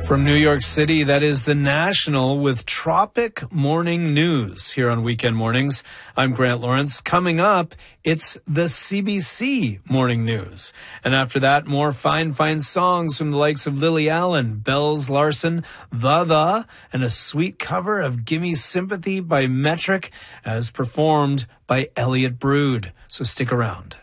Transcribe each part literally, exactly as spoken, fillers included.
From New York City, that is The National with Tropic Morning News here on Weekend Mornings. I'm Grant Lawrence. Coming up, it's the C B C Morning News. And after that, more fine, fine songs from the likes of Lily Allen, Bells Larson, The The, and a sweet cover of Gimme Sympathy by Metric as performed by Elliot Brood. So stick around.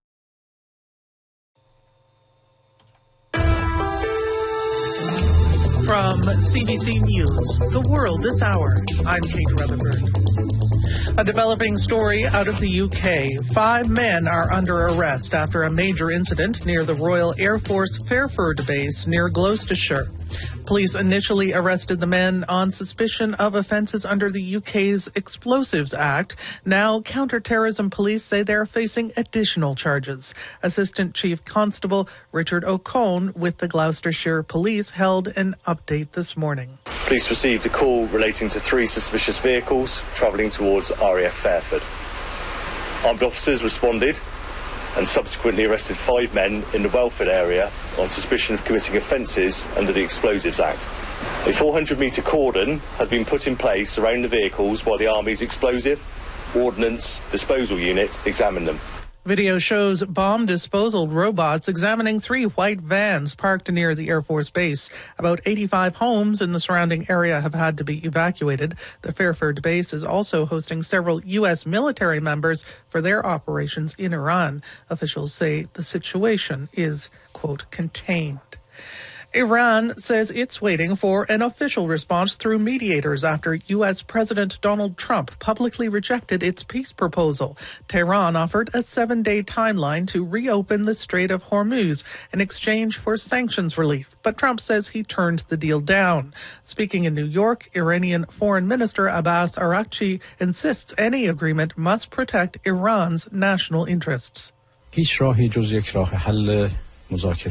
From C B C News, The World This Hour, I'm Kate Rutherford. A developing story out of the U K. Five men are under arrest after a major incident near the Royal Air Force Fairford base near Gloucestershire. Police initially arrested the men on suspicion of offences under the U K's Explosives Act. Now, counter-terrorism police say they're facing additional charges. Assistant Chief Constable Richard O'Cone with the Gloucestershire Police held an update this morning. Police received a call relating to three suspicious vehicles travelling towards R A F Fairford. Armed officers responded and subsequently arrested five men in the Welford area on suspicion of committing offences under the Explosives Act. A four hundred metre cordon has been put in place around the vehicles while the Army's Explosive Ordnance Disposal Unit examine them. Video shows bomb disposal robots examining three white vans parked near the Air Force Base. About eighty-five homes in the surrounding area have had to be evacuated. The Fairford base is also hosting several U S military members for their operations in Iran. Officials say the situation is, quote, contained. Iran says it's waiting for an official response through mediators after U S President Donald Trump publicly rejected its peace proposal. Tehran offered a seven-day timeline to reopen the Strait of Hormuz in exchange for sanctions relief, but Trump says he turned the deal down. Speaking in New York, Iranian Foreign Minister Abbas Araghchi insists any agreement must protect Iran's national interests.